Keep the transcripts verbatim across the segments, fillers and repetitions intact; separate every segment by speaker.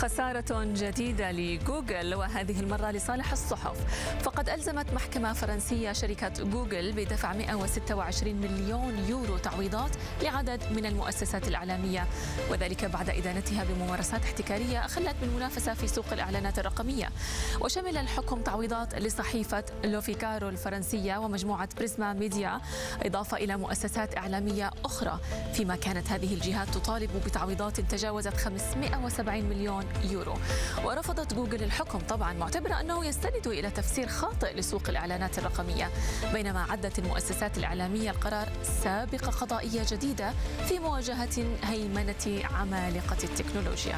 Speaker 1: خسارة جديدة لجوجل، وهذه المرة لصالح الصحف. فقد ألزمت محكمة فرنسية شركة جوجل بدفع مئة وستة وعشرين مليون يورو تعويضات لعدد من المؤسسات الإعلامية، وذلك بعد إدانتها بممارسات احتكارية أخلت بالمنافسة في سوق الإعلانات الرقمية. وشمل الحكم تعويضات لصحيفة لوفيكارو الفرنسية ومجموعة بريزما ميديا، إضافة إلى مؤسسات إعلامية أخرى، فيما كانت هذه الجهات تطالب بتعويضات تجاوزت خمسمئة وسبعين مليون يورو. ورفضت جوجل الحكم طبعا، معتبرة أنه يستند إلى تفسير خاطئ لسوق الإعلانات الرقمية، بينما عدت المؤسسات الإعلامية القرار سابقة قضائية جديدة في مواجهة هيمنة عمالقة التكنولوجيا.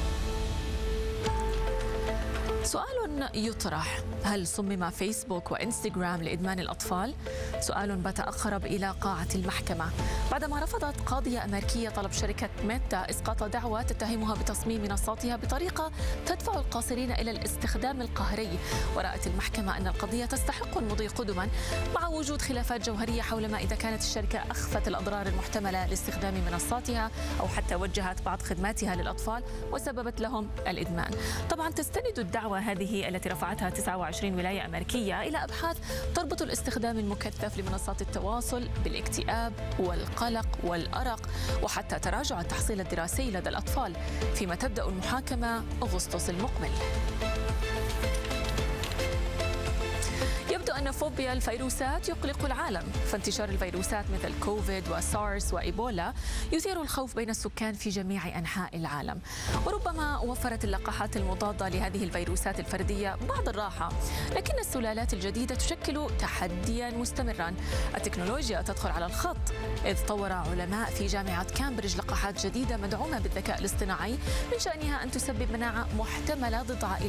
Speaker 1: سؤال يطرح: هل صمم فيسبوك وإنستغرام لإدمان الأطفال؟ سؤال بات أقرب إلى قاعة المحكمة بعدما رفضت قاضية أمريكية طلب شركة ميتا إسقاط دعوى تتهمها بتصميم منصاتها بطريقة تدفع القاصرين إلى الاستخدام القهري. ورأت المحكمة أن القضية تستحق المضي قدما، مع وجود خلافات جوهرية حول ما إذا كانت الشركة أخفت الأضرار المحتملة لاستخدام منصاتها أو حتى وجهت بعض خدماتها للأطفال وسببت لهم الإدمان. طبعا تستند الدعوى هذه التي رفعتها تسعة وعشرين ولاية أمريكية إلى أبحاث تربط الاستخدام المكثف لمنصات التواصل بالاكتئاب والقلق والأرق وحتى تراجع التحصيل الدراسي لدى الأطفال، فيما تبدأ المحاكمة أغسطس المقبل. يبدو أن فوبيا الفيروسات يقلق العالم، فانتشار الفيروسات مثل كوفيد وسارس وإيبولا يثير الخوف بين السكان في جميع أنحاء العالم. وربما وفرت اللقاحات المضادة لهذه الفيروسات الفردية بعض الراحة، لكن السلالات الجديدة تشكل تحديا مستمرا. التكنولوجيا تدخل على الخط، إذ طور علماء في جامعة كامبريدج لقاحات جديدة مدعومة بالذكاء الاصطناعي من شأنها أن تسبب مناعة محتملة ضد عائلات